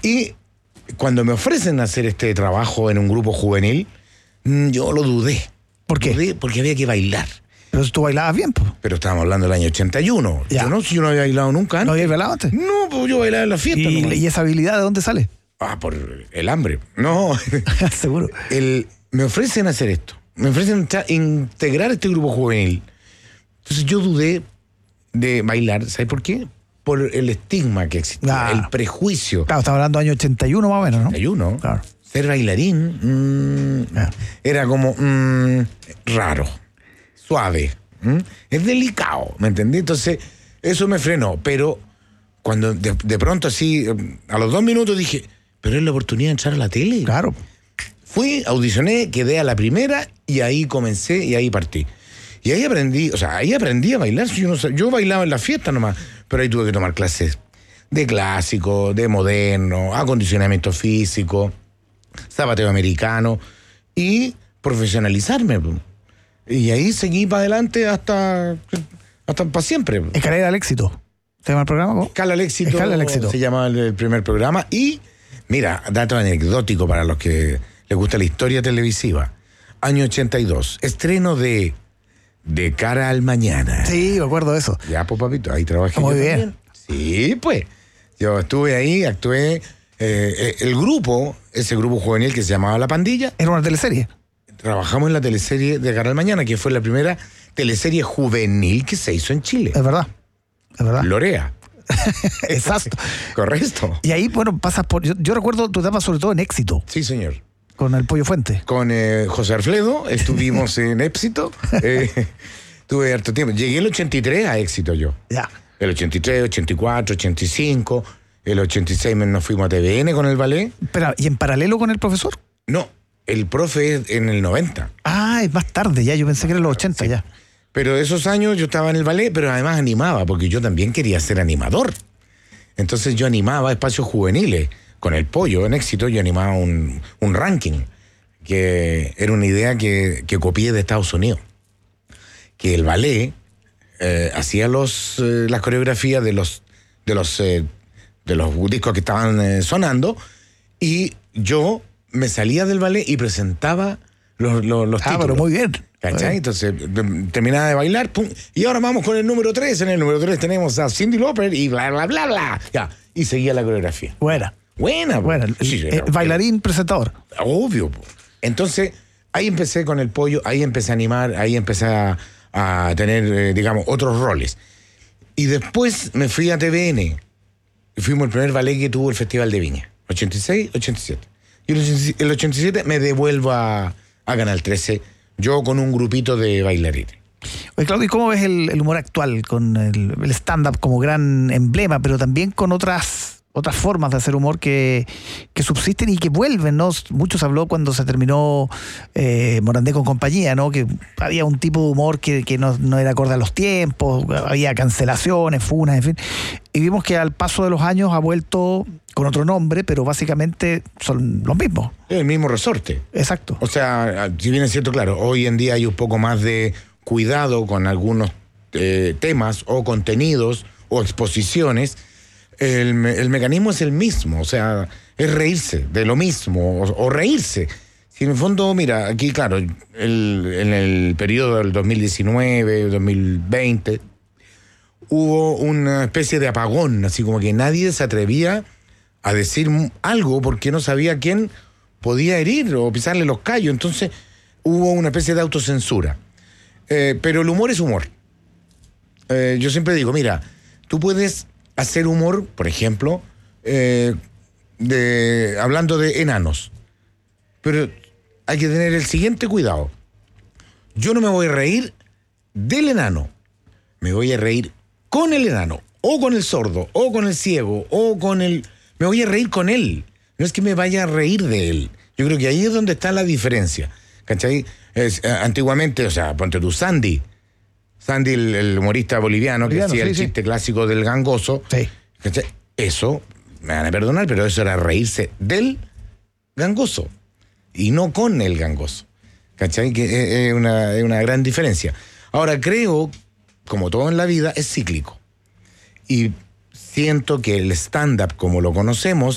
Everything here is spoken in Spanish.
Y cuando me ofrecen hacer este trabajo en un grupo juvenil, yo lo dudé. ¿Por qué? Dudé porque había que bailar. Pero tú bailabas bien, pues. Pero estábamos hablando del año 81. Ya. Yo no había bailado nunca antes. ¿No habías bailado antes? No, pues yo bailaba en la fiesta. ¿Y esa habilidad de dónde sale? Por el hambre. No. Seguro. Me ofrecen hacer esto. Me ofrecen integrar este grupo juvenil. Entonces yo dudé de bailar. ¿Sabes por qué? Por el estigma que existía, el prejuicio. Claro, estaba hablando del año 81 más o menos, ¿no? 81. Claro. Ser bailarín era como raro, suave. Es delicado, ¿me entendí? Entonces, eso me frenó. Pero cuando de pronto así, a los 2 minutos dije, pero es la oportunidad de entrar a la tele. Claro. Fui, audicioné, quedé a la primera y ahí comencé y ahí partí. Y ahí aprendí, a bailar. Yo bailaba en la fiesta nomás, pero ahí tuve que tomar clases de clásico, de moderno, acondicionamiento físico, zapateo americano y profesionalizarme. Y ahí seguí para adelante hasta para siempre. Escalera al éxito. ¿Se llama el programa? Escala al éxito. Se llama el primer programa. Y, mira, dato anecdótico para los que les gusta la historia televisiva. Año 82. Estreno de Cara al Mañana. Sí, me acuerdo de eso. Ya, pues, papito, ahí trabajé. Muy yo bien. También. Sí, pues. Yo estuve ahí, actué. El grupo, ese grupo juvenil que se llamaba La Pandilla. Era una teleserie. Trabajamos en la teleserie de Cara al Mañana, que fue la primera teleserie juvenil que se hizo en Chile. Es verdad. Lorea. Exacto. Correcto. Y ahí, bueno, pasas por... Yo recuerdo tu etapa sobre todo en Éxito. Sí, señor. Con el Pollo Fuente. Con José Alfredo estuvimos en Éxito. Tuve harto tiempo. Llegué el 83 a Éxito yo. Ya. El 83, 84, 85. El 86 nos fuimos a TVN con el ballet. Espera, ¿y en paralelo con el profesor? No, el profe es en el 90. Ah, es más tarde ya. Yo pensé que era en los 80 sí. ya. Pero esos años yo estaba en el ballet, pero además animaba, porque yo también quería ser animador. Entonces yo animaba espacios juveniles. Con el Pollo en Éxito yo animaba un ranking, que era una idea que copié de Estados Unidos. Que el ballet hacía las coreografías de los discos que estaban sonando, y yo me salía del ballet y presentaba los títulos. Pero muy bien. ¿Cachai? Entonces terminaba de bailar, pum, y ahora vamos con el número 3. En el número 3 tenemos a Cyndi Lauper y bla, bla, bla, bla. Ya, y seguía la coreografía. Buena. Sí, bailarín, presentador. Obvio. Entonces, ahí empecé con el Pollo, ahí empecé a animar, ahí empecé a tener, digamos, otros roles. Y después me fui a TVN. Y fuimos el primer ballet que tuvo el Festival de Viña. 86, 87. Y el 87 me devuelvo a Canal 13, yo con un grupito de bailarines. Oye, Claudio, ¿y cómo ves el humor actual con el stand-up como gran emblema, pero también con otras formas de hacer humor que subsisten y que vuelven, ¿no? Mucho se habló cuando se terminó Morandé con compañía, ¿no? Que había un tipo de humor que no era acorde a los tiempos, había cancelaciones, funas, en fin. Y vimos que al paso de los años ha vuelto con otro nombre, pero básicamente son los mismos. El mismo resorte. Exacto. O sea, si bien es cierto, claro, hoy en día hay un poco más de cuidado con algunos temas o contenidos o exposiciones. El mecanismo es el mismo, o sea, es reírse de lo mismo o reírse. Si en el fondo, mira, aquí, claro, en el periodo del 2019, 2020, hubo una especie de apagón, así como que nadie se atrevía a decir algo porque no sabía quién podía herir o pisarle los callos. Entonces hubo una especie de autocensura. Pero el humor es humor. Yo siempre digo, mira, tú puedes hacer humor, por ejemplo, hablando de enanos. Pero hay que tener el siguiente cuidado. Yo no me voy a reír del enano. Me voy a reír con el enano, o con el sordo, o con el ciego, o con el... Me voy a reír con él. No es que me vaya a reír de él. Yo creo que ahí es donde está la diferencia. ¿Cachai? Antiguamente, o sea, ponte tú, Sandy, el humorista boliviano que hacía el chiste clásico del gangoso. Sí. ¿Cachai? Eso, me van a perdonar, pero eso era reírse del gangoso y no con el gangoso. ¿Cachai? Que es una gran diferencia. Ahora, creo, como todo en la vida, es cíclico. Y siento que el stand-up, como lo conocemos,